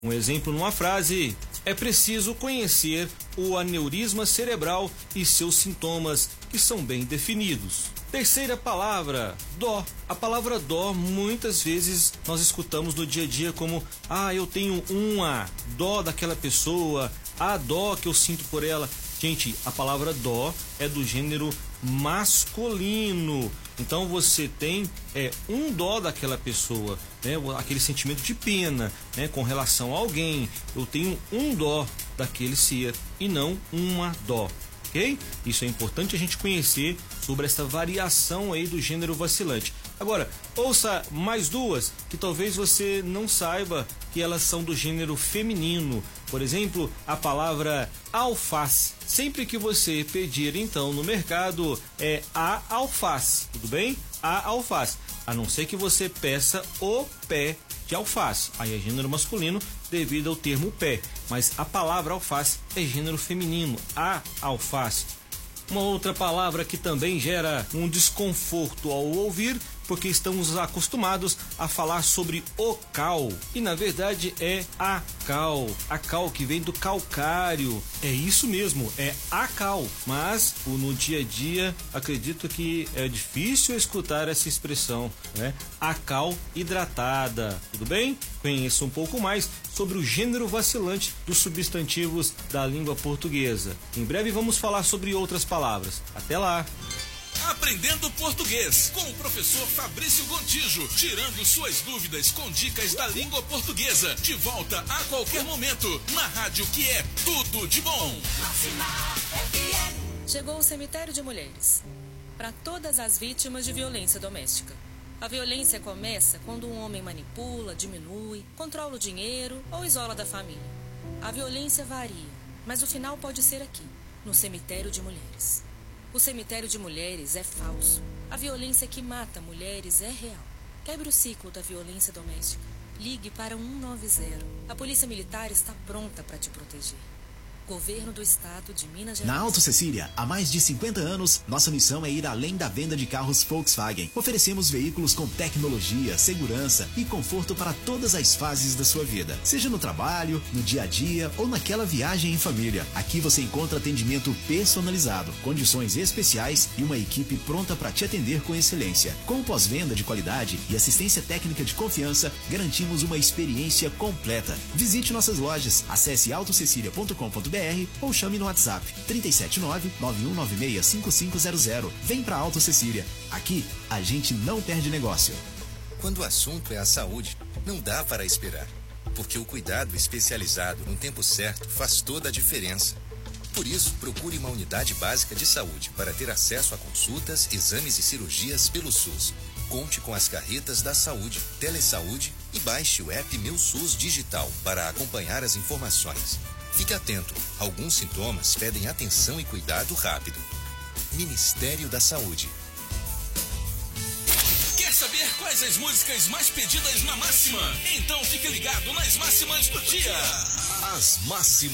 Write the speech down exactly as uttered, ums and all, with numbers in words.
Um exemplo numa frase: é preciso conhecer o aneurisma cerebral e seus sintomas, que são bem definidos. Terceira palavra, dó. A palavra dó, muitas vezes nós escutamos no dia a dia como: ah, eu tenho uma dó daquela pessoa, a dó que eu sinto por ela. Gente, a palavra dó é do gênero masculino. Então você tem é, um dó daquela pessoa, né? Aquele sentimento de pena, né? Com relação a alguém. Eu tenho um dó daquele ser e não uma dó. Ok? Isso é importante a gente conhecer sobre essa variação aí do gênero vacilante. Agora, ouça mais duas que talvez você não saiba que elas são do gênero feminino. Por exemplo, a palavra alface. Sempre que você pedir então no mercado é a alface, tudo bem? A alface. A não ser que você peça o pé de alface. Aí é gênero masculino devido ao termo pé. Mas a palavra alface é gênero feminino, a alface. Uma outra palavra que também gera um desconforto ao ouvir, porque estamos acostumados a falar sobre o cal, e na verdade é a cal, a cal que vem do calcário, é isso mesmo, é a cal, mas no dia a dia acredito que é difícil escutar essa expressão, né? A cal hidratada, tudo bem? Conheça um pouco mais sobre o gênero vacilante dos substantivos da língua portuguesa. Em breve vamos falar sobre outras palavras. Até lá! Aprendendo Português com o professor Fabrício Gontijo, tirando suas dúvidas com dicas da língua portuguesa. De volta a qualquer momento, na rádio que é tudo de bom. Chegou o cemitério de mulheres. Para todas as vítimas de violência doméstica. A violência começa quando um homem manipula, diminui, controla o dinheiro ou isola da família. A violência varia, mas o final pode ser aqui, no cemitério de mulheres. O cemitério de mulheres é falso. A violência que mata mulheres é real. Quebre o ciclo da violência doméstica. Ligue para um nove zero. A Polícia Militar está pronta para te proteger. Governo do Estado de Minas Gerais. Na Auto Cecília, há mais de cinquenta anos, nossa missão é ir além da venda de carros Volkswagen. Oferecemos veículos com tecnologia, segurança e conforto para todas as fases da sua vida. Seja no trabalho, no dia a dia ou naquela viagem em família. Aqui você encontra atendimento personalizado, condições especiais e uma equipe pronta para te atender com excelência. Com pós-venda de qualidade e assistência técnica de confiança, garantimos uma experiência completa. Visite nossas lojas, acesse auto cecília ponto com ponto br ou chame no WhatsApp três sete nove, nove um nove seis, cinco cinco zero zero. Vem pra Auto Cecília. Aqui, a gente não perde negócio. Quando o assunto é a saúde, não dá para esperar. Porque o cuidado especializado no tempo certo faz toda a diferença. Por isso, procure uma unidade básica de saúde para ter acesso a consultas, exames e cirurgias pelo SUS. Conte com as carretas da saúde, Telesaúde e baixe o app Meu SUS Digital para acompanhar as informações. Fique atento, alguns sintomas pedem atenção e cuidado rápido. Ministério da Saúde. Quer saber quais as músicas mais pedidas na Máxima? Então fique ligado nas máximas do dia. As máximas.